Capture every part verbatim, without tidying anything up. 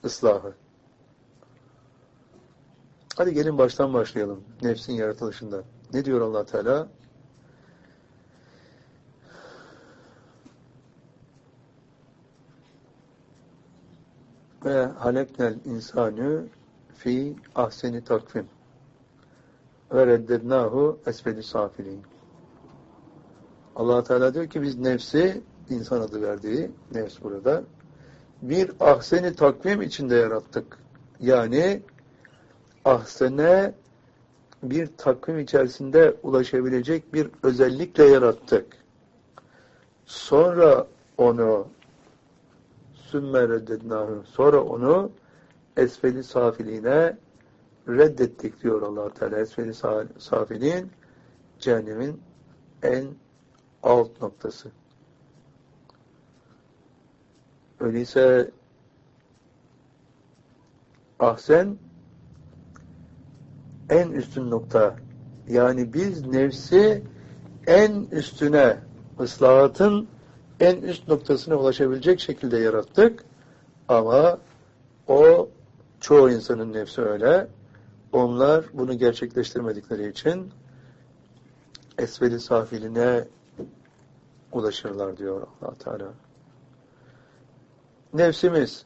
ıslahı. Hadi gelin baştan başlayalım. Nefsin yaratılışında. Ne diyor Allah Teala? Ve haleknel insanü fi ahseni takvim ve reddednahu esfeli safilin. Allah Teala diyor ki biz nefsi, insan adı verdiği nefs burada, bir ahseni takvim içinde yarattık. Yani ahsene bir takvim içerisinde ulaşabilecek bir özellikle yarattık. Sonra onu sümme reddednahu, sonra onu esfeli safiline reddettik diyor Allah Teala. Esfeli safilin cehennemin en alt noktası. Öyleyse ahsen en üstün nokta. Yani biz nefsi en üstüne, ıslahatın en üst noktasına ulaşabilecek şekilde yarattık. Ama o çoğu insanın nefsi öyle. Onlar bunu gerçekleştirmedikleri için esveli safiline ulaşırlar diyor Allah Teala. Nefsimiz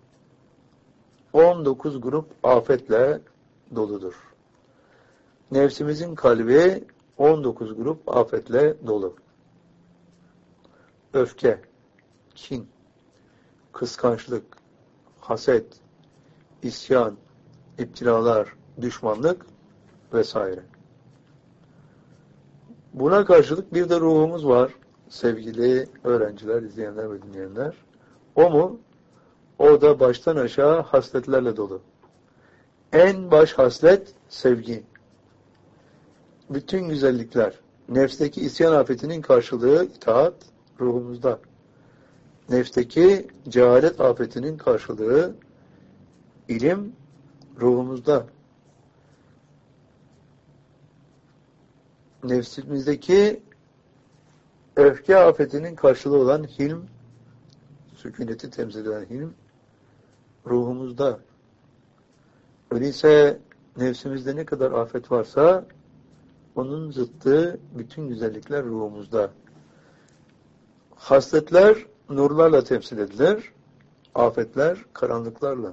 on dokuz grup afetle doludur. Nefsimizin kalbi on dokuz grup afetle dolu. Öfke, kin, kıskançlık, haset, isyan, iptilalar, düşmanlık vesaire. Buna karşılık bir de ruhumuz var. Sevgili öğrenciler, izleyenler ve dinleyenler. O mu? O da baştan aşağı hasletlerle dolu. En baş haslet sevgi. Bütün güzellikler, nefsteki isyan afetinin karşılığı itaat ruhumuzda. Nefsteki cehalet afetinin karşılığı ilim ruhumuzda. Nefsimizdeki öfke afetinin karşılığı olan hilm, sükuneti temsil eden hilm ruhumuzda. Öyleyse nefsimizde ne kadar afet varsa onun zıttı bütün güzellikler ruhumuzda. Hasletler nurlarla temsil edilir, afetler karanlıklarla.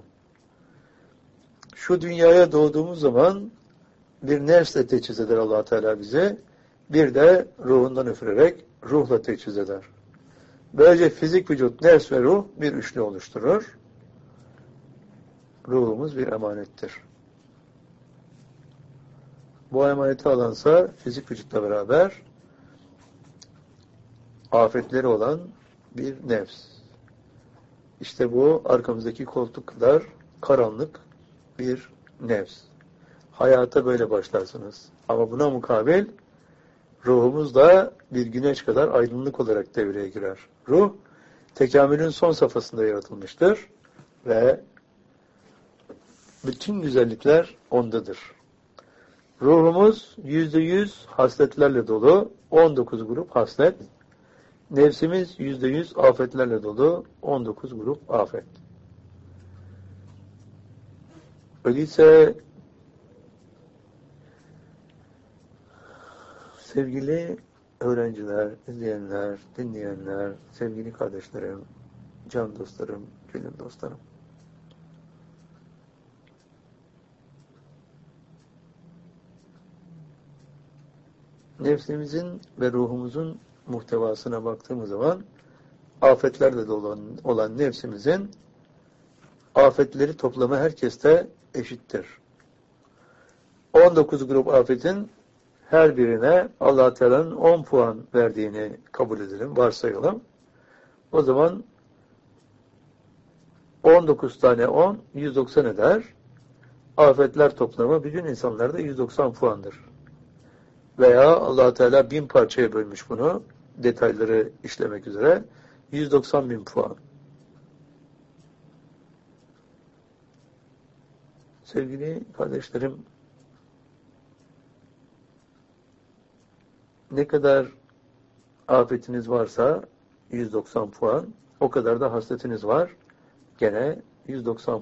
Şu dünyaya doğduğumuz zaman bir nefsle teçhiz eder Allah Teala bize, bir de ruhundan üfürerek ruhla teçhiz eder. Böylece fizik vücut, nefs ve ruh bir üçlü oluşturur. Ruhumuz bir emanettir. Bu emaneti alansa fizik vücutla beraber afetleri olan bir nefs. İşte bu arkamızdaki koltuk kadar karanlık bir nefs. Hayata böyle başlarsınız. Ama buna mukabil ruhumuz da bir güneş kadar aydınlık olarak devreye girer. Ruh, tekamülün son safhasında yaratılmıştır ve bütün güzellikler ondadır. Ruhumuz yüzde yüz hasletlerle dolu, on dokuz grup haslet. Nefsimiz yüzde yüz afetlerle dolu, on dokuz grup afet. Öyleyse sevgili öğrenciler, izleyenler, dinleyenler, sevgili kardeşlerim, can dostlarım, gönül dostlarım. Nefsimizin ve ruhumuzun muhtevasına baktığımız zaman afetlerle dolu olan nefsimizin afetleri toplamı herkeste eşittir. on dokuz grup afetin her birine Allah Teala'nın on puan verdiğini kabul edelim, varsayalım. O zaman on dokuz tane on, yüz doksan eder. Afetler toplamı bütün insanlarda yüz doksan puandır. Veya Allah Teala bin parçaya bölmüş bunu, detayları işlemek üzere, yüz doksan bin puan. Sevgili kardeşlerim, ne kadar afetiniz varsa yüz doksan puan, o kadar da hasletiniz var, gene yüz doksan